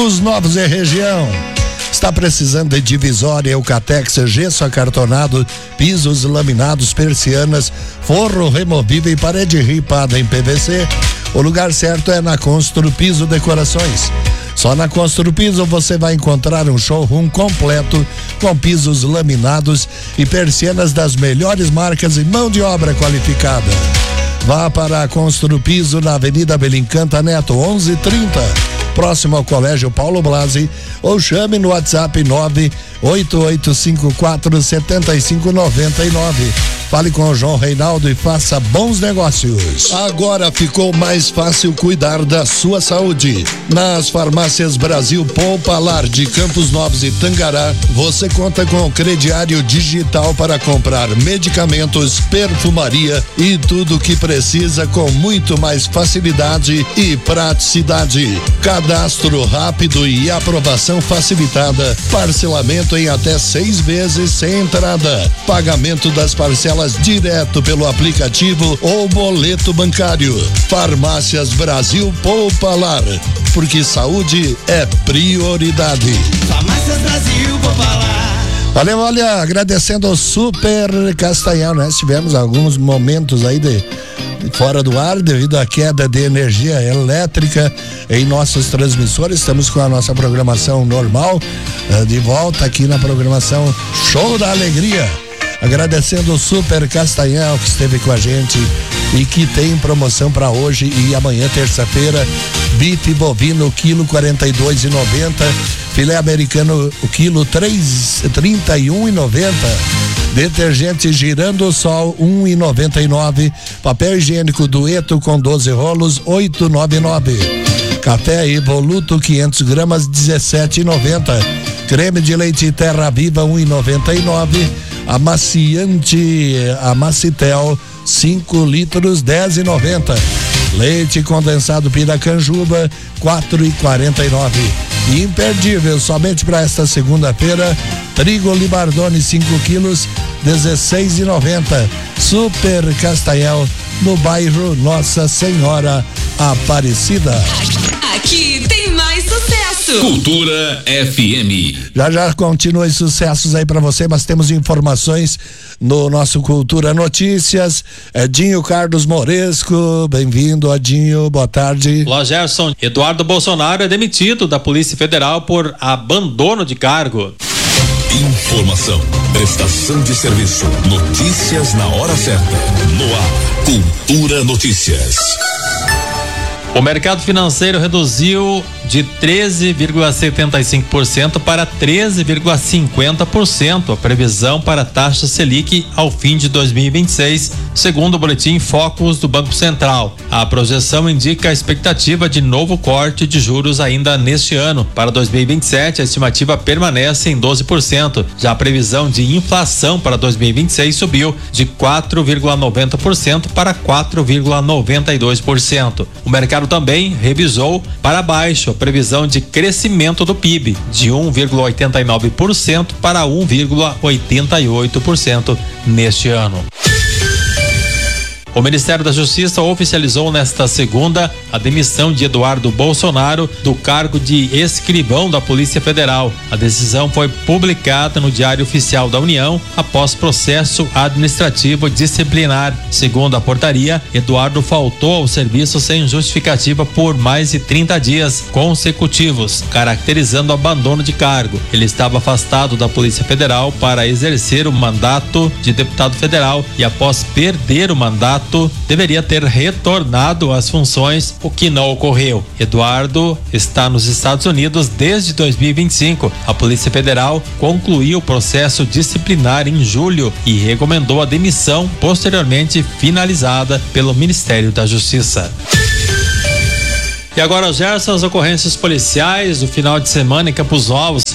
Campos Novos e região. Está precisando de divisória, Eucatex, gesso acartonado, pisos laminados, persianas, forro removível e parede ripada em PVC? O lugar certo é na Constru Piso Decorações. Só na Constru Piso você vai encontrar um showroom completo com pisos laminados e persianas das melhores marcas e mão de obra qualificada. Vá para a Constru Piso na Avenida Belincanta Neto, 1130, próximo ao Colégio Paulo Blasi, ou chame no WhatsApp 988547599. Fale com o João Reinaldo e faça bons negócios. Agora ficou mais fácil cuidar da sua saúde. Nas farmácias Brasil Poupalar de Campos Novos e Tangará, você conta com o crediário digital para comprar medicamentos, perfumaria e tudo o que precisa com muito mais facilidade e praticidade. Cadastro rápido e aprovação facilitada. Parcelamento em até 6 vezes sem entrada. Pagamento das parcelas direto pelo aplicativo ou boleto bancário. Farmácias Brasil Poupalar, porque saúde é prioridade. Farmácias Brasil Poupalar. Valeu, olha, agradecendo ao Super Castanhal, né? Tivemos alguns momentos aí de fora do ar devido à queda de energia elétrica em nossos transmissores. Estamos com a nossa programação normal, de volta aqui na programação Show da Alegria. Agradecendo o Super Castanhal que esteve com a gente e que tem promoção para hoje e amanhã, terça-feira. Bife bovino, quilo 42,90. Filé americano, o quilo 31,90. Detergente Girando Sol, 1,99. Papel higiênico Dueto com 12 rolos, 8,99. Café Evoluto, 500 gramas, 17,90. Creme de leite Terra Viva, 1,99. Amaciante, Amacitel, 5 litros, 10,90. Leite condensado Piracanjuba, 4,49. Imperdível, somente para esta segunda-feira, trigo Libardone 5 quilos, 16,90. Super Castanhal, no bairro Nossa Senhora Aparecida. Aqui tem mais sucesso. Cultura FM. Já continua os sucessos aí pra você, mas temos informações no nosso Cultura Notícias. Edinho Carlos Moresco, bem-vindo, Edinho, boa tarde. Olá, Gerson. Eduardo Bolsonaro é demitido da Polícia Federal por abandono de cargo. Informação, prestação de serviço, notícias na hora certa. No ar, Cultura Notícias. O mercado financeiro reduziu de 13,75% para 13,50% a previsão para a taxa Selic ao fim de 2026, segundo o boletim Focus do Banco Central. A projeção indica a expectativa de novo corte de juros ainda neste ano. Para 2027, a estimativa permanece em 12%. Já a previsão de inflação para 2026 subiu de 4,90% para 4,92%. O mercado também revisou para baixo a previsão de crescimento do PIB de 1,89% para 1,88% neste ano. O Ministério da Justiça oficializou nesta segunda a demissão de Eduardo Bolsonaro do cargo de escrivão da Polícia Federal. A decisão foi publicada no Diário Oficial da União após processo administrativo disciplinar. Segundo a portaria, Eduardo faltou ao serviço sem justificativa por mais de 30 dias consecutivos, caracterizando abandono de cargo. Ele estava afastado da Polícia Federal para exercer o mandato de deputado federal e, após perder o mandato, deveria ter retornado às funções, o que não ocorreu. Eduardo está nos Estados Unidos desde 2025. A Polícia Federal concluiu o processo disciplinar em julho e recomendou a demissão, posteriormente finalizada pelo Ministério da Justiça. E agora, Gerson, as ocorrências policiais do final de semana em Campos Novos.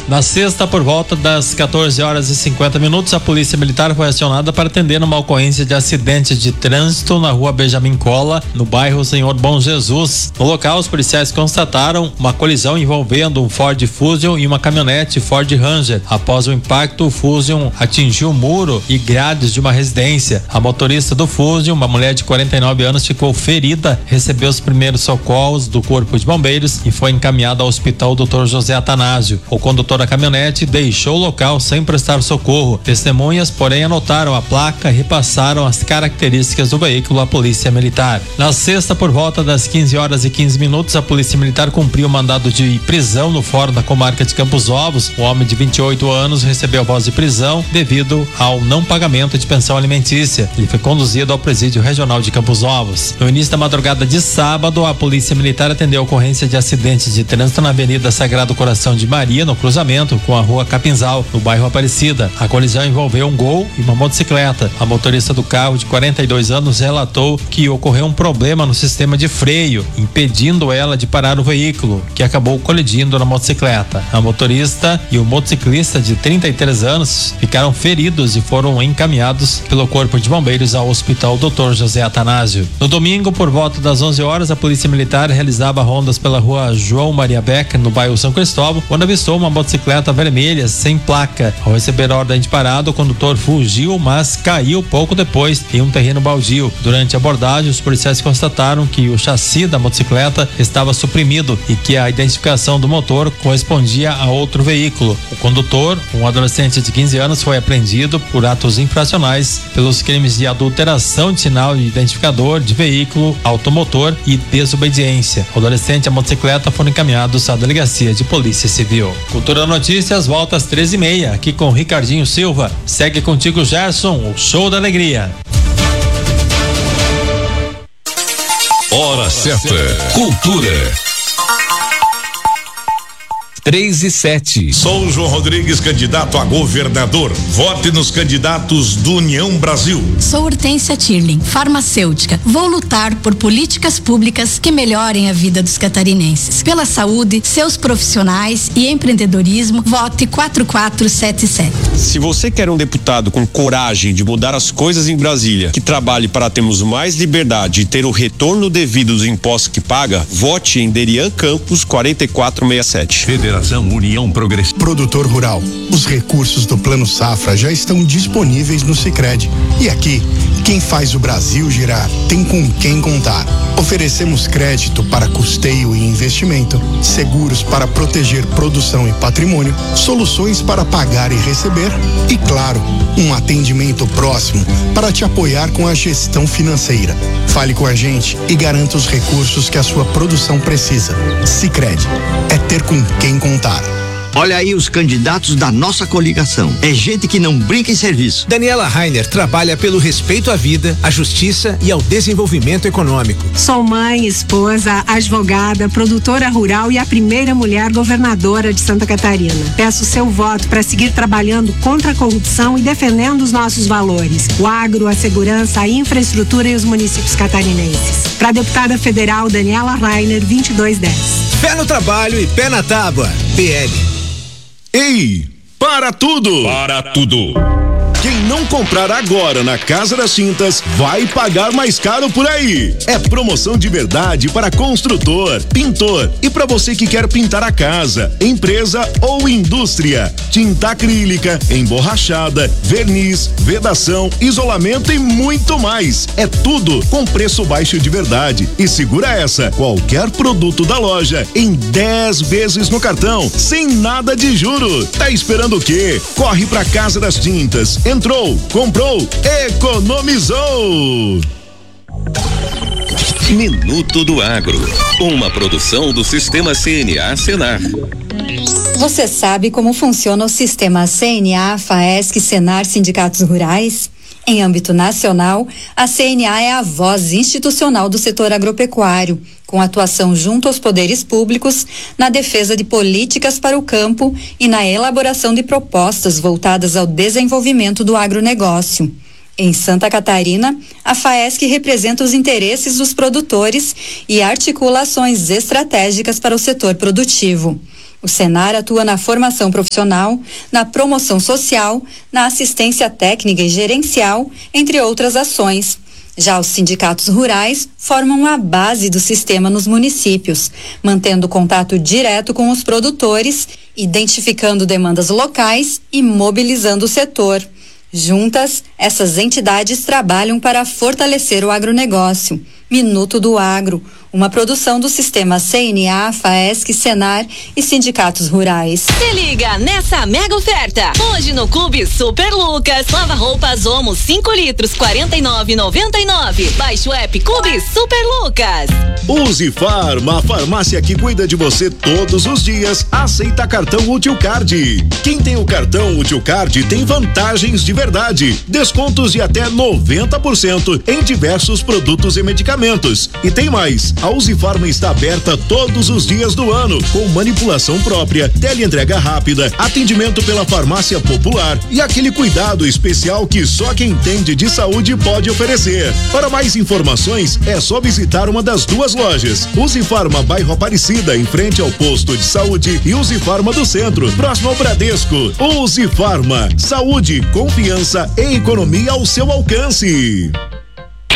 Na sexta, por volta das 14h50, a Polícia Militar foi acionada para atender uma ocorrência de acidente de trânsito na rua Benjamin Cola, no bairro Senhor Bom Jesus. No local, os policiais constataram uma colisão envolvendo um Ford Fusion e uma caminhonete Ford Ranger. Após o impacto, o Fusion atingiu o muro e grades de uma residência. A motorista do Fusion, uma mulher de 49 anos, ficou ferida, recebeu os primeiros socorros do Corpo de Bombeiros e foi encaminhada ao Hospital Dr. José Atanásio. O condutor da caminhonete deixou o local sem prestar socorro. Testemunhas, porém, anotaram a placa e repassaram as características do veículo à Polícia Militar. Na sexta, por volta das 15h15, a Polícia Militar cumpriu o mandado de prisão no Fórum da Comarca de Campos Novos. O homem de 28 anos recebeu voz de prisão devido ao não pagamento de pensão alimentícia. Ele foi conduzido ao Presídio Regional de Campos Novos. No início da madrugada de sábado, a Polícia Militar atendeu a ocorrência de acidentes de trânsito na Avenida Sagrado Coração de Maria, no cruzamento com a Rua Capinzal, no bairro Aparecida. A colisão envolveu um Gol e uma motocicleta. A motorista do carro, de 42 anos, relatou que ocorreu um problema no sistema de freio, impedindo ela de parar o veículo, que acabou colidindo na motocicleta. A motorista e o motociclista, de 33 anos, ficaram feridos e foram encaminhados pelo Corpo de Bombeiros ao Hospital Dr. José Atanásio. No domingo, por volta das 11h, a Polícia Militar realizava rondas pela Rua João Maria Becker, no bairro São Cristóvão, quando avistou uma motocicleta vermelha sem placa. Ao receber a ordem de parada, o condutor fugiu, mas caiu pouco depois em um terreno baldio. Durante a abordagem, os policiais constataram que o chassi da motocicleta estava suprimido e que a identificação do motor correspondia a outro veículo. O condutor, um adolescente de 15 anos, foi apreendido por atos infracionais pelos crimes de adulteração de sinal de identificador de veículo automotor e desobediência. O adolescente e a motocicleta foram encaminhados à Delegacia de Polícia Civil. Cultura Notícias volta às 13h30, aqui com Ricardinho Silva. Segue contigo, Gerson, o show da alegria. Hora certa. Cultura. 3:07. Sou João Rodrigues, candidato a governador. Vote nos candidatos do União Brasil. Sou Hortência Tirling, farmacêutica. Vou lutar por políticas públicas que melhorem a vida dos catarinenses. Pela saúde, seus profissionais e empreendedorismo, vote 4477. Se você quer um deputado com coragem de mudar as coisas em Brasília, que trabalhe para termos mais liberdade e ter o retorno devido dos impostos que paga, vote em Derian Campos 4467. Federação União Progressista. Produtor rural, os recursos do Plano Safra já estão disponíveis no Sicredi. E aqui, quem faz o Brasil girar tem com quem contar. Oferecemos crédito para custeio e investimento, seguros para proteger produção e patrimônio, soluções para pagar e receber e, claro, um atendimento próximo para te apoiar com a gestão financeira. Fale com a gente e garanta os recursos que a sua produção precisa. Sicredi é ter com quem contar. Olha aí os candidatos da nossa coligação. É gente que não brinca em serviço. Daniela Rainer trabalha pelo respeito à vida, à justiça e ao desenvolvimento econômico. Sou mãe, esposa, advogada, produtora rural e a primeira mulher governadora de Santa Catarina. Peço seu voto para seguir trabalhando contra a corrupção e defendendo os nossos valores. O agro, a segurança, a infraestrutura e os municípios catarinenses. Para a deputada federal Daniela Rainer, 2210. Pé no trabalho e pé na tábua. PL. Ei, para tudo! Para tudo! Quem não comprar agora na Casa das Tintas vai pagar mais caro por aí. É promoção de verdade para construtor, pintor e para você que quer pintar a casa, empresa ou indústria. Tinta acrílica, emborrachada, verniz, vedação, isolamento e muito mais. É tudo com preço baixo de verdade. E segura essa, qualquer produto da loja em 10 vezes no cartão, sem nada de juro. Tá esperando o quê? Corre pra Casa das Tintas. Entrou, comprou, economizou. Minuto do Agro, uma produção do Sistema CNA Senar. Você sabe como funciona o sistema CNA, FAESC, Senar, Sindicatos Rurais? Em âmbito nacional, a CNA é a voz institucional do setor agropecuário, com atuação junto aos poderes públicos na defesa de políticas para o campo e na elaboração de propostas voltadas ao desenvolvimento do agronegócio. Em Santa Catarina, a FAESC representa os interesses dos produtores e articula ações estratégicas para o setor produtivo. O Senar atua na formação profissional, na promoção social, na assistência técnica e gerencial, entre outras ações. Já os sindicatos rurais formam a base do sistema nos municípios, mantendo contato direto com os produtores, identificando demandas locais e mobilizando o setor. Juntas, essas entidades trabalham para fortalecer o agronegócio. Minuto do Agro, uma produção do sistema CNA, FAESC, Senar e sindicatos rurais. Se liga nessa mega oferta. Hoje no Clube Super Lucas, lava-roupas Omo 5 litros, R$49,99. Baixe o app Clube Super Lucas. Use Farma, a farmácia que cuida de você todos os dias, aceita cartão Utilcard. Quem tem o cartão Utilcard tem vantagens de verdade. Descontos de até 90% em diversos produtos e medicamentos. E tem mais, a Uzifarma está aberta todos os dias do ano, com manipulação própria, teleentrega rápida, atendimento pela farmácia popular e aquele cuidado especial que só quem entende de saúde pode oferecer. Para mais informações, é só visitar uma das duas lojas. Uzifarma, bairro Aparecida, em frente ao posto de saúde, e Uzifarma do Centro, próximo ao Bradesco. Uzifarma, saúde, confiança e economia ao seu alcance.